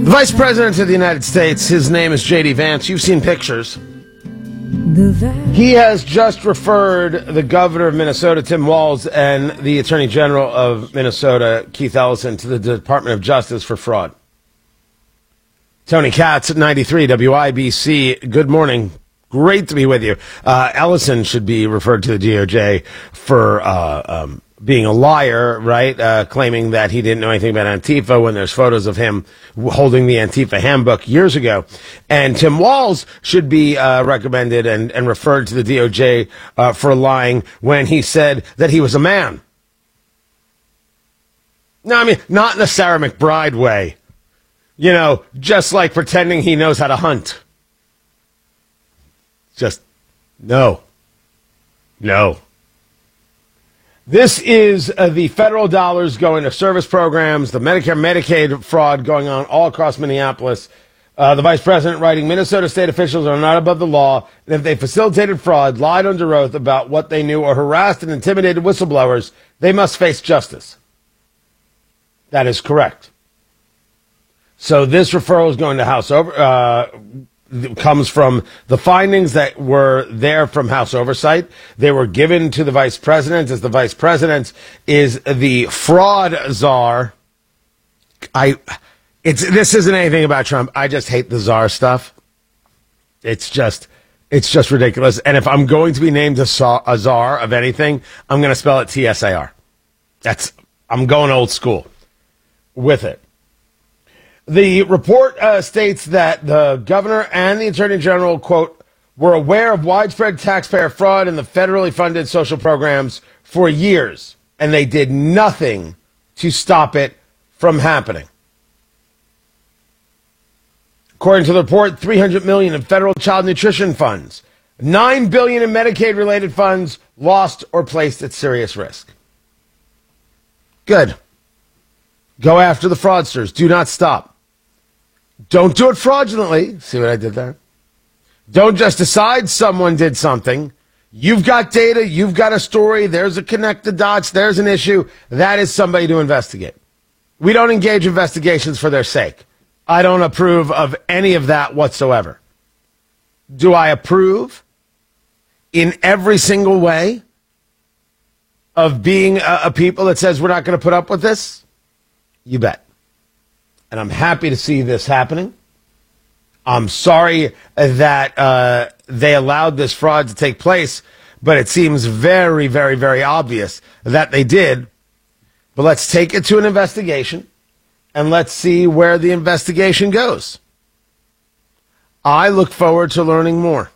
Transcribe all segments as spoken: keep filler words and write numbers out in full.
The Vice President of the United States, his name is J D Vance. You've seen pictures. He has just referred the governor of Minnesota, Tim Walz, and the Attorney General of Minnesota, Keith Ellison, to the Department of Justice for fraud. Tony Katz at ninety-three W I B C. Good morning. Great to be with you. Uh, Ellison should be referred to the D O J for uh, um, being a liar, right? Uh, claiming that he didn't know anything about Antifa when there's photos of him holding the Antifa handbook years ago. And Tim Walz should be uh, recommended and, and referred to the D O J uh, for lying when he said that he was a man. No, I mean, not in the Sarah McBride way. You know, just like pretending he knows how to hunt. Just, no. No. This is uh, the federal dollars going to service programs, the Medicare, Medicaid fraud going on all across Minneapolis. Uh, the vice president writing, Minnesota state officials are not above the law, and if they facilitated fraud, lied under oath about what they knew, or harassed and intimidated whistleblowers, they must face justice. That is correct. So this referral is going to House over. Uh, comes from the findings that were there from House Oversight. They were given to the vice president, as the vice president is the fraud czar. I, it's this isn't anything about Trump. I just hate the czar stuff. It's just, it's just ridiculous. And if I'm going to be named a czar, a czar of anything, I'm going to spell it T S A R. That's, I'm going old school with it. The report uh, states that the governor and the attorney general, quote, were aware of widespread taxpayer fraud in the federally funded social programs for years, and they did nothing to stop it from happening. According to the report, three hundred million dollars in federal child nutrition funds, nine billion dollars in Medicaid-related funds lost or placed at serious risk. Good. Go after the fraudsters. Do not stop. Don't do it fraudulently. See what I did there? Don't just decide someone did something. You've got data. You've got a story. There's a connect the dots. There's an issue. That is somebody to investigate. We don't engage investigations for their sake. I don't approve of any of that whatsoever. Do I approve in every single way of being a, a people that says we're not going to put up with this? You bet. And I'm happy to see this happening. I'm sorry that uh, they allowed this fraud to take place, but it seems very, very, very obvious that they did. But let's take it to an investigation, and let's see where the investigation goes. I look forward to learning more.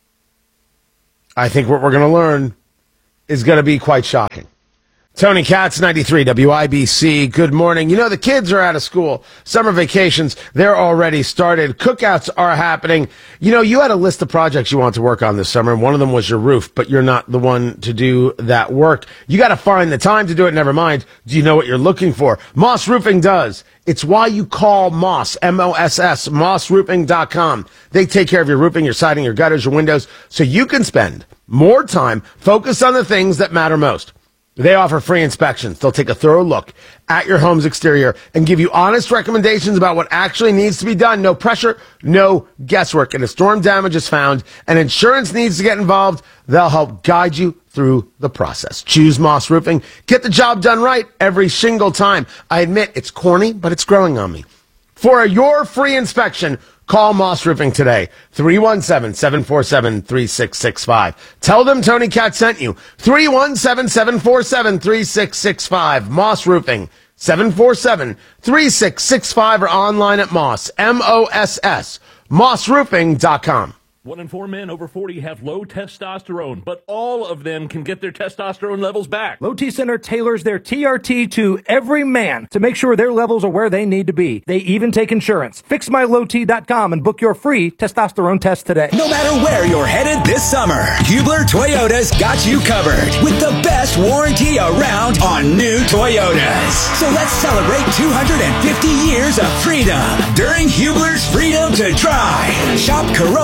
I think what we're going to learn is going to be quite shocking. Tony Katz, ninety-three W I B C. Good morning. You know, the kids are out of school. Summer vacations, they're already started. Cookouts are happening. You know, you had a list of projects you want to work on this summer, and one of them was your roof, but you're not the one to do that work. You got to find the time to do it. Never mind. Do you know what you're looking for? Moss Roofing does. It's why you call Moss, M O S S, moss roofing dot com. They take care of your roofing, your siding, your gutters, your windows, so you can spend more time focused on the things that matter most. They offer free inspections. They'll take a thorough look at your home's exterior and give you honest recommendations about what actually needs to be done. No pressure, no guesswork. And if storm damage is found and insurance needs to get involved, they'll help guide you through the process. Choose Moss Roofing. Get the job done right every single time. I admit it's corny, but it's growing on me. For your free inspection, call Moss Roofing today, three one seven, seven four seven, three six six five. Tell them Tony Katz sent you, three one seven, seven four seven, three six six five. Moss Roofing, seven four seven, three six six five, or online at Moss, M O S S, moss roofing dot com. One in four men over forty have low testosterone, but all of them can get their testosterone levels back. Low T Center tailors their T R T to every man to make sure their levels are where they need to be. They even take insurance. fix my low t dot com and book your free testosterone test today. No matter where you're headed this summer, Hubler Toyota's got you covered with the best warranty around on new Toyotas. So let's celebrate two hundred fifty years of freedom during Hubler's Freedom to Drive. Shop Corollas,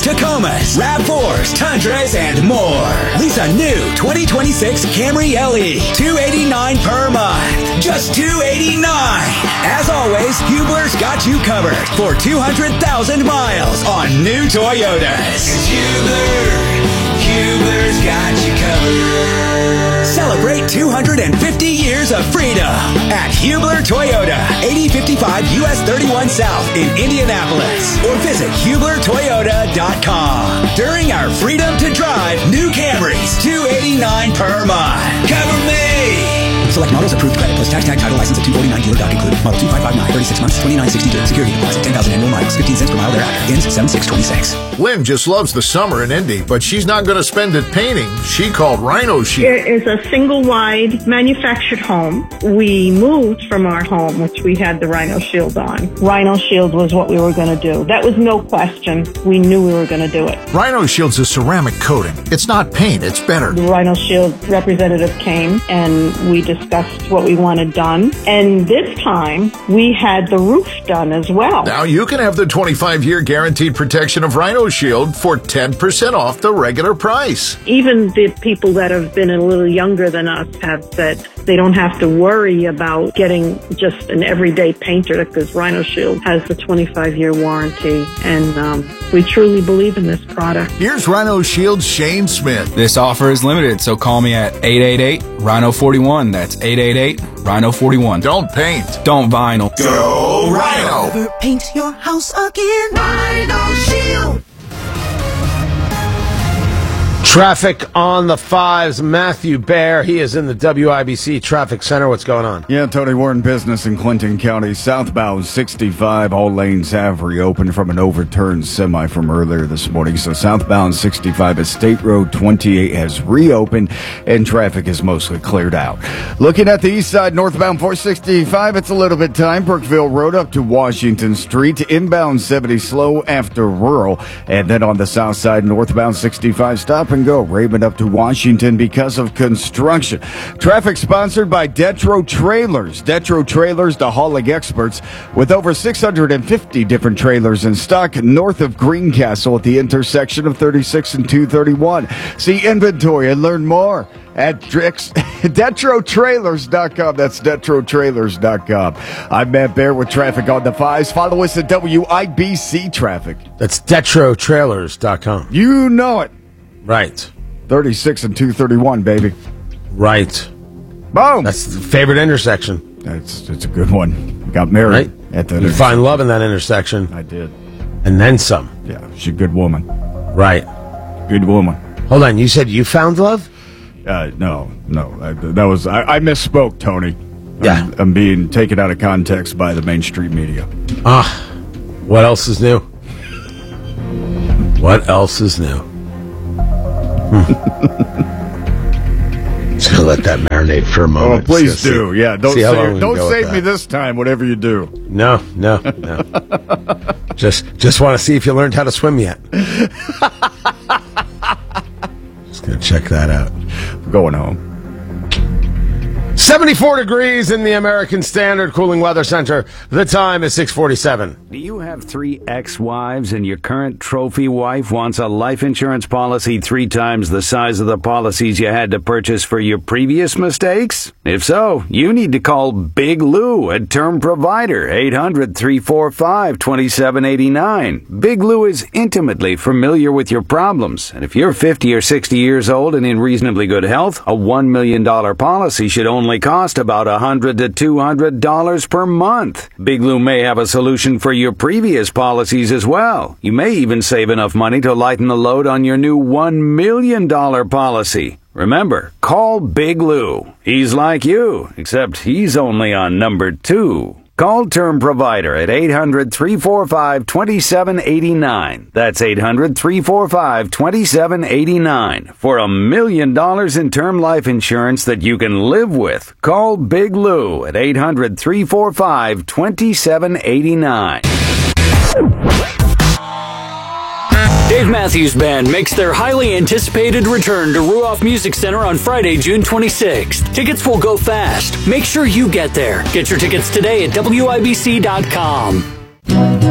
Tacomas, RAV fours, Tundras, and more. Lease a new twenty twenty-six Camry L E, two hundred eighty-nine dollars per month. Just two hundred eighty-nine dollars. As always, Hubler's got you covered for two hundred thousand miles on new Toyotas. Hubler, Hubler's got you covered. Celebrate two hundred fifty years of freedom at Hubler Toyota, eighty fifty-five U S thirty-one South in Indianapolis, or visit hubler toyota dot com. During our Freedom to Drive new Camrys, two hundred eighty-nine dollars per month. Cover me! Select models approved credit plus tax, tag, title, license at two forty-nine dealer doc included. Model two five five nine, thirty-six months, twenty-nine sixty-two. Security deposit, ten thousand annual miles, fifteen cents per mile thereafter. Ends seven six twenty-six. Lynn just loves the summer in Indy, but she's not going to spend it painting. She called Rhino Shield. It is a single-wide manufactured home. We moved from our home, which we had the Rhino Shield on. Rhino Shield was what we were going to do. That was no question. We knew we were going to do it. Rhino Shield's a ceramic coating. It's not paint, it's better. The Rhino Shield representative came and we discussed what we wanted done. And this time, we had the roof done as well. Now you can have the twenty-five year guaranteed protection of Rhino Shield for ten percent off the regular price. Even the people that have been a little younger than us have said they don't have to worry about getting just an everyday painter because Rhino Shield has the twenty-five year warranty. And um, we truly believe in this product. Here's Rhino Shield's Shane Smith. This offer is limited, so call me at eight eight eight, Rhino forty-one. That's eight eight eight, Rhino forty-one. Don't paint. Don't vinyl. Go Rhino. Never paint your house again. Rhino Shield. Traffic on the fives. Matthew Baer, he is in the W I B C Traffic Center. What's going on? Yeah, Tony Warren Business in Clinton County. Southbound sixty-five, all lanes have reopened from an overturned semi from earlier this morning. So southbound sixty-five at State Road twenty-eight has reopened and traffic is mostly cleared out. Looking at the east side, northbound four sixty-five, it's a little bit time. Brookville Road up to Washington Street. Inbound seventy slow after rural. And then on the south side, northbound sixty-five, stop and go. Raymond up to Washington because of construction. Traffic sponsored by Detro Trailers. Detro Trailers, the hauling experts, with over six hundred fifty different trailers in stock north of Greencastle at the intersection of thirty-six and two thirty-one. See inventory and learn more at Detro Trailers dot com. That's Detro Trailers dot com. I'm Matt Baer with Traffic on the Fives. Follow us at W I B C Traffic. That's Detro Trailers dot com. You know it. Right. thirty-six and two thirty-one, baby. Right. Boom. That's the favorite intersection. That's it's a good one. Got married Right? at that You find love in that intersection. I did. And then some. Yeah, she's a good woman. Right. Good woman. Hold on. You said you found love? Uh, no, no. I, that was I, I misspoke, Tony. Yeah. I'm, I'm being taken out of context by the mainstream media. Ah. What else is new? What else is new? Hmm. Just gonna let that marinate for a moment. Oh, please Just do. See, yeah, don't see how long save, we don't can go save with me that. this time. Whatever you do. No, no, no. just, just want to see if you learned how to swim yet. Just gonna check that out. I'm going home. seventy-four degrees in the American Standard Cooling Weather Center. The time is six forty-seven. Do you have three ex-wives and your current trophy wife wants a life insurance policy three times the size of the policies you had to purchase for your previous mistakes? If so, you need to call Big Lou at Term Provider, eight hundred, three four five, two seven eight nine. Big Lou is intimately familiar with your problems, and if you're fifty or sixty years old and in reasonably good health, a one million dollars policy should only cost about one hundred to two hundred dollars per month. Big Lou may have a solution for your previous policies as well. You may even save enough money to lighten the load on your new one million dollars policy. Remember, call Big Lou. He's like you, except he's only on number two. Call Term Provider at eight hundred, three four five, two seven eight nine. That's eight hundred, three four five, two seven eight nine. For a million dollars in term life insurance that you can live with. Call Big Lou at eight hundred, three four five, two seven eight nine. Dave Matthews Band makes their highly anticipated return to Ruoff Music Center on Friday, June twenty-sixth. Tickets will go fast. Make sure you get there. Get your tickets today at W I B C dot com.